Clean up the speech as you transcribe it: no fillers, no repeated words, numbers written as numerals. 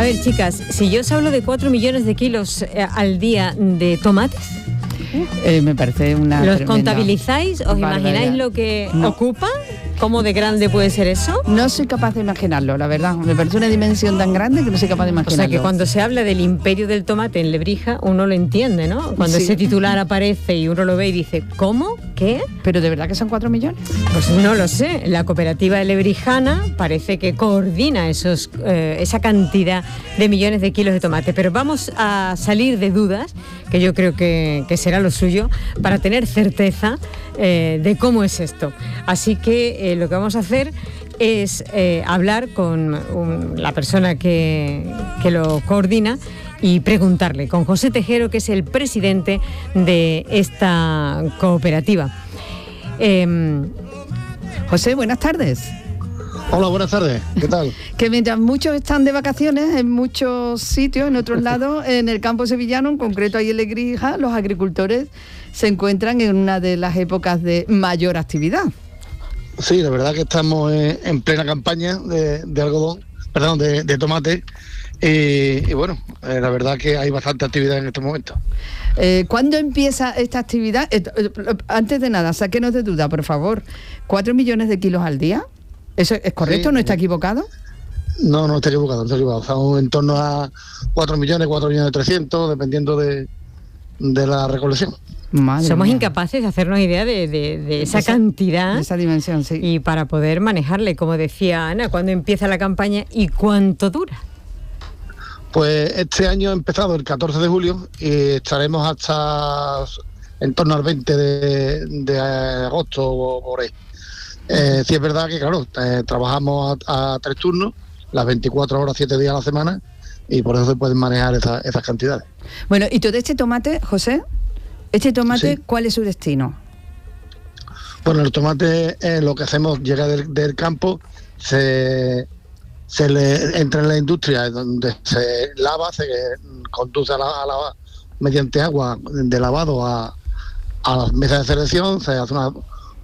ver, chicas, si yo os hablo de 4 millones de kilos al día de tomates, me parece una ¿los tremenda contabilizáis? ¿Os barbaridad. imagináis lo que No. ocupa? ¿Cómo de grande puede ser eso? No soy capaz de imaginarlo, la verdad. Me parece una dimensión tan grande que no soy capaz de O imaginarlo. sea que cuando se habla del imperio del tomate en Lebrija, uno lo entiende, ¿no? Cuando Sí. ese titular aparece y uno lo ve y dice, ¿cómo? ¿Qué? ¿Pero de verdad que son 4 millones? Pues no lo sé. La cooperativa lebrijana parece que coordina esa cantidad de millones de kilos de tomate. Pero vamos a salir de dudas, que yo creo que será lo suyo, para tener certeza de cómo es esto. Así que lo que vamos a hacer es hablar con la persona que lo coordina y preguntarle, con José Tejero, que es el presidente de esta cooperativa. José, buenas tardes. Hola, buenas tardes. ¿Qué tal? Que mientras muchos están de vacaciones en muchos sitios, en otros lados, en el campo sevillano, en concreto ahí en Lebrija, los agricultores se encuentran en una de las épocas de mayor actividad. Sí, la verdad que estamos en plena campaña de algodón, perdón, de tomate. Y bueno, la verdad que hay bastante actividad en este momento. ¿Cuándo empieza esta actividad? Antes de nada, sáquenos de duda, por favor. ¿4 millones de kilos al día? ¿Eso es correcto? Sí. ¿No está equivocado? No está equivocado, no está equivocado. Estamos en torno a 4 millones 300, dependiendo de la recolección. Madre Somos mía. incapaces de hacernos idea de esa cantidad. De esa dimensión, sí. Y para poder manejarle, como decía Ana, cuándo empieza la campaña y cuánto dura. Pues este año ha empezado el 14 de julio y estaremos hasta en torno al 20 de agosto o por ahí. Sí es verdad que, claro, trabajamos a 3 turnos, las 24 horas, 7 días a la semana, y por eso se pueden manejar esas cantidades. Bueno, y todo este tomate, José, Sí. ¿cuál es su destino? Bueno, el tomate, lo que hacemos, llega del campo, se le entra en la industria donde se lava, se conduce mediante agua de lavado a las mesas de selección, se hace